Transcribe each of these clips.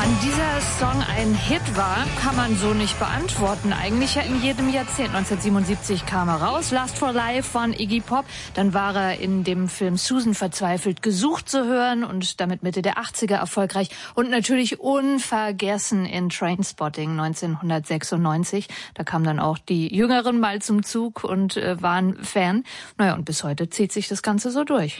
Dieser Song ein Hit war, kann man so nicht beantworten. Eigentlich ja in jedem Jahrzehnt. 1977 kam er raus, Lust for Life von Iggy Pop. Dann war er in dem Film Susan verzweifelt gesucht zu hören und damit Mitte der 80er erfolgreich. Und natürlich unvergessen in Trainspotting 1996. Da kamen dann auch die Jüngeren mal zum Zug und waren Fan. Naja, und bis heute zieht sich das Ganze so durch.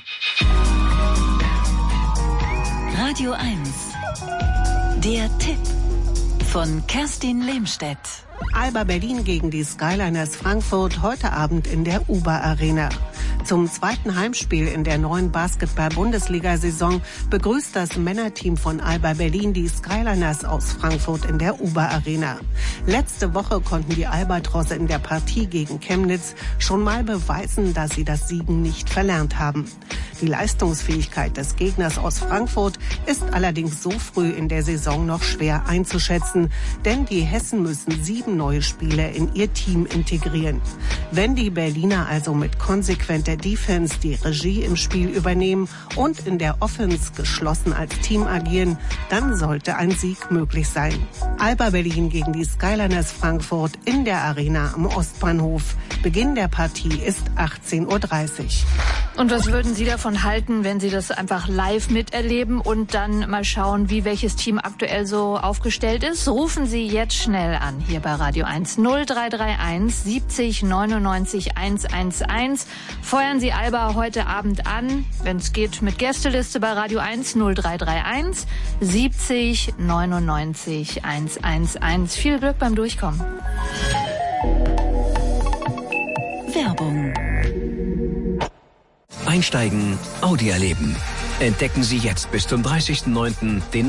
Radio 1. Der Tipp von Kerstin Lehmstedt. Alba Berlin gegen die Skyliners Frankfurt heute Abend in der Uber Arena. Zum zweiten Heimspiel in der neuen Basketball-Bundesliga-Saison begrüßt das Männerteam von Alba Berlin die Skyliners aus Frankfurt in der Uber Arena. Letzte Woche konnten die Albatrosse in der Partie gegen Chemnitz schon mal beweisen, dass sie das Siegen nicht verlernt haben. Die Leistungsfähigkeit des Gegners aus Frankfurt ist allerdings so früh in der Saison noch schwer einzuschätzen, denn die Hessen müssen 7 neue Spieler in ihr Team integrieren. Wenn die Berliner also mit konsequenter Defense die Regie im Spiel übernehmen und in der Offense geschlossen als Team agieren, dann sollte ein Sieg möglich sein. Alba Berlin gegen die Skyliners Frankfurt in der Arena am Ostbahnhof. Beginn der Partie ist 18:30 Uhr. Und was würden Sie davon halten, wenn Sie das einfach live miterleben und dann mal schauen, wie welches Team aktuell so aufgestellt ist? Rufen Sie jetzt schnell an, hier bei Radio 1 0331 70 99 111. Feuern Sie Alba heute Abend an, wenn es geht, mit Gästeliste bei Radio 1 0331 70 99 111. Viel Glück beim Durchkommen. Werbung. Einsteigen, Audi erleben. Entdecken Sie jetzt bis zum 30.09. den